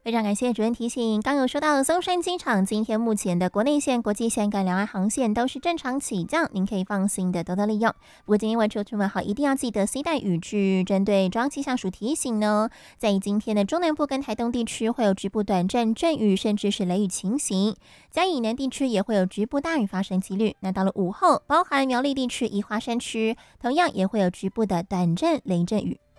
非常感谢主任提醒，刚有说到松山机场今天目前的国内线、国际线跟两岸航线都是正常起降，您可以放心的多多利用。不过今天外出出门好一定要记得携带雨具。针对中央气象署提醒呢，在今天的中南部跟台东地区会有局部短暂阵雨，甚至是雷雨情形，嘉义以南地区也会有局部大雨发生几率。那到了午后，包含苗栗地区、宜花山区，同样也会有局部的短暂雷阵雨。